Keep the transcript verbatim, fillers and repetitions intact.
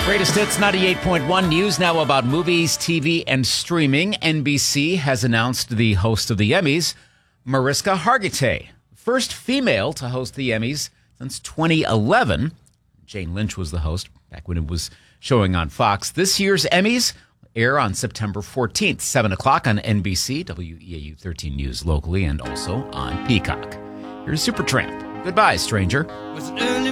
Greatest Hits ninety-eight point one news now about movies, T V, and streaming. N B C has announced the host of the Emmys, Mariska Hargitay. First female to host the Emmys since twenty eleven. Jane Lynch was the host back when it was showing on Fox. This year's Emmys air on September fourteenth, seven o'clock on N B C, W E A U thirteen News locally, and also on Peacock. Here's Supertramp. Goodbye, stranger. Was an early